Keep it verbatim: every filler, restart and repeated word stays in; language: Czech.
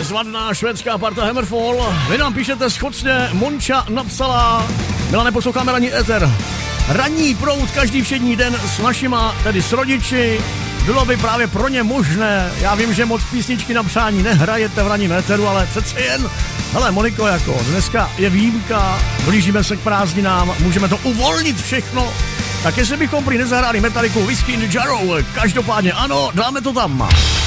Bezvadná švédská parta Hammerfall. Vy nám píšete schocně, Monča napsala, Milane, posloucháme ranní éter. Ranní proud každý všední den s našima, tedy s rodiči. Bylo by právě pro ně možné, já vím, že moc písničky na přání nehrajete v ranním éteru, ale přece jen, hele Moniko, jako dneska je výjimka, blížíme se k prázdninám, můžeme to uvolnit všechno, tak jestli bychom prý nezahráli Metalliku Whiskey in the Jarrow, každopádně ano, dáme to tam.